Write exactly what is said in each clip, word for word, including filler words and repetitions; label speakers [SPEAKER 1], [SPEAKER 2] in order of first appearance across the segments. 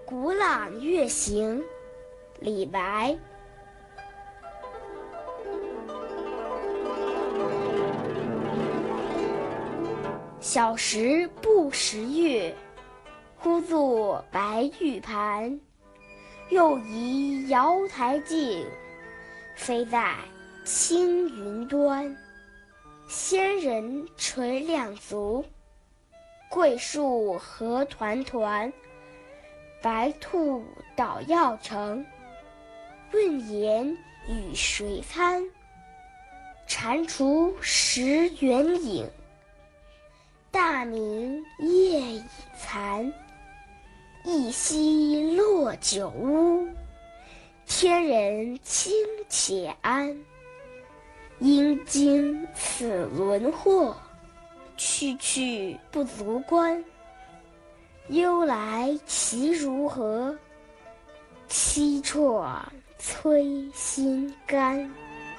[SPEAKER 1] 鼓朗月行，李白。小时不识月，呼作白玉盘。又疑瑶台镜，飞在青云端。仙人垂两足，桂树何团团。白兔捣药成，问言与谁餐？蟾蜍蚀圆影，大明夜已残。一夕落九乌，天人清且安。应经此轮祸，区区不足观。忧来其如何？凄怆摧心肝。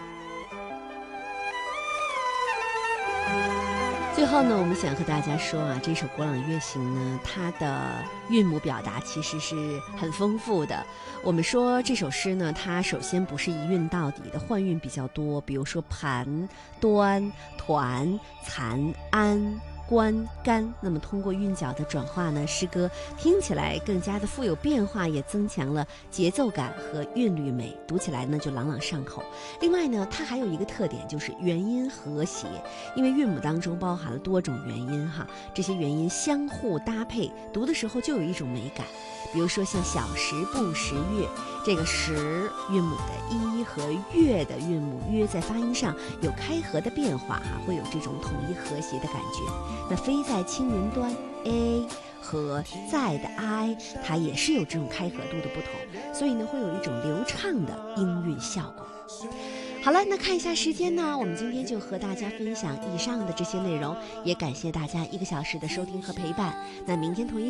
[SPEAKER 2] 最后呢，我们想和大家说啊，这首《鼓朗月行》呢，它的韵母表达其实是很丰富的。我们说这首诗呢，它首先不是一韵到底的，换韵比较多，比如说盘、端、团、残、安、关、干。那么通过韵脚的转化呢，诗歌听起来更加的富有变化，也增强了节奏感和韵律美，读起来呢就朗朗上口。另外呢，它还有一个特点，就是元音和谐，因为韵母当中包含了多种元音哈，这些元音相互搭配，读的时候就有一种美感。比如说像小时不识月，这个时韵母的一和月的韵母约在发音上有开合的变化哈，会有这种统一和谐的感觉。那飞在青云端 A 和在的 I， 它也是有这种开合度的不同，所以呢会有一种流畅的音韵效果。好了，那看一下时间呢，我们今天就和大家分享以上的这些内容，也感谢大家一个小时的收听和陪伴。那明天同一